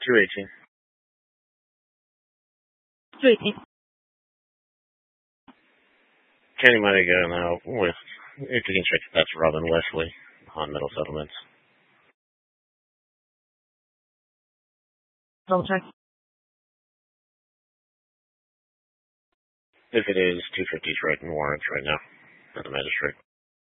218. 218. County might go now with, if you can check if that's Robin Leslie on Middle Settlements. Double check. If it is, 250 is right in warrants right now for the magistrate.